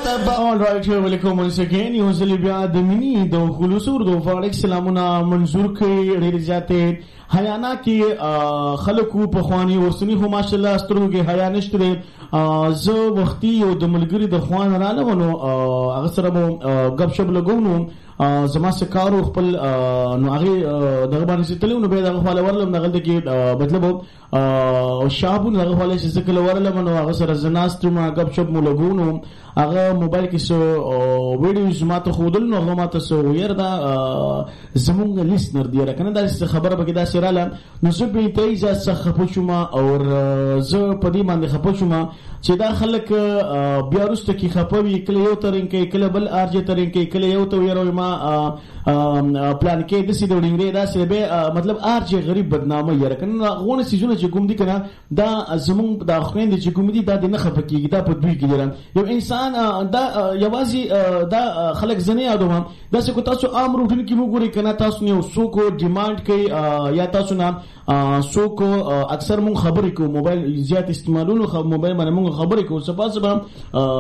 All right, here welcome once again. یو ځل بیا د مینی د خلوص اردو فارق سلامونه منظور کړي ډېر زیاتې حیانا کې خلکو په خواني ورسنی خو ماشاءالله سترګو کې حیا نشته زه وختي یو د ملګری د خوان رااله ونو هغه سره مو غب شپ لګونو زما سکارو خپل نو هغه دغه باندې ستلو نو به دغه خپل ورلم دغه کې مطلب شابون دغه خپل چې څکل ورلم نو هغه سره زناستو ما غب شپ مو لګونو هغه موبایل کې سو ویډیوز ماته خودل نو هغه ماته سو وير دا زمونږ لیسنر دی راکنه دا خبره به دا سراله نو زه به ته اجازه خپوچم او زه په دې باندې خپوچم چې دا خلک بیا وروسته کې خپوي کله یو ترین کې کله بل ارجه ترین کې کله یو ته وير ما پلان کې د سیده وړینګری دا سه به مطلب ارجه غریب بدنامه یې راکنه غونه سيزونه چې کوم دي کنه دا زمونږ دا خويند چې کوم دي دا نه خپکیږي دا په دوی کې دي یو انسان دا یوازې دا خلک زنه یادوم دا څه کو تاسو عام روټین کې وګورئ کنه تاسو نه سو کو ډیماند کوي یا تاسو نه سو کو اکثر مون خبرې کو موبایل زیات استعمالونو موبایل باندې مون خبرې کو سپاسبه